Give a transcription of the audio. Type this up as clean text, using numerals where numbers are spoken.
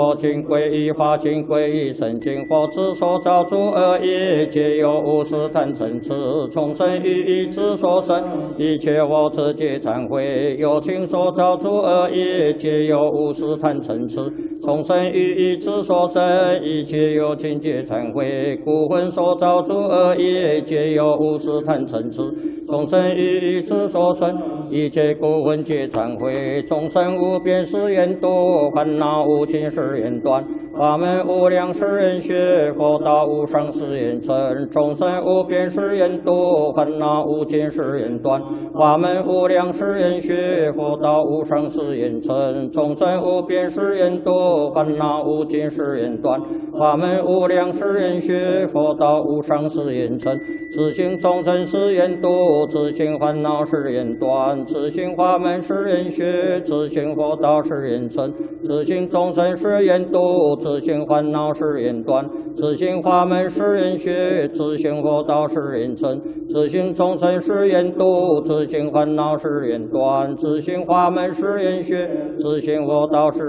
佛经归一，法经归一，圣经佛之所造诸恶业，皆由无始贪嗔痴，从生于意之所生，一切我执皆忏悔。有情所造诸恶业，皆由无始贪嗔痴，从生于意之所生，一切有情皆忏悔。故魂所造诸恶业，皆由无始贪嗔痴，从生于意之所生，一切故魂皆忏悔。众生无边誓愿度，烦恼无尽誓愿断，法门无量誓愿学，佛道无上誓愿成。众生无边誓愿度，烦恼无尽誓愿断，法门无量誓愿学，佛道无上誓愿成。众生无边誓愿度，烦恼无尽誓愿断，法门无量誓愿学，佛道无上誓愿成。自性众生誓愿度，自性烦恼誓愿断，自性法门誓愿学，自性佛道誓愿成。自性众生誓愿度，自性烦恼誓愿断，自性法门誓愿学，自性佛道誓愿成。自性众生誓愿度，自性烦恼誓愿断，自性法门誓愿学，自性佛道誓